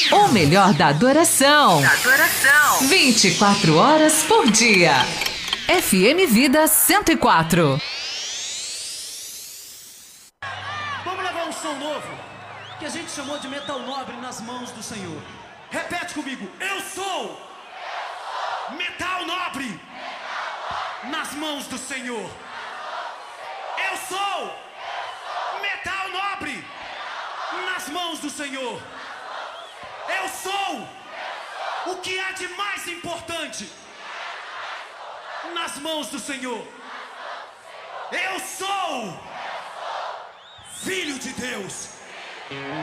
O melhor da adoração. 24 horas por dia. FM Vida 104. Vamos levar um som novo, que a gente chamou de metal nobre nas mãos do Senhor. Repete comigo. Eu sou metal nobre nas mãos do Senhor. Eu sou metal nobre nas mãos do Senhor. Eu sou o que há de mais importante nas mãos do Senhor. Eu sou filho de Deus.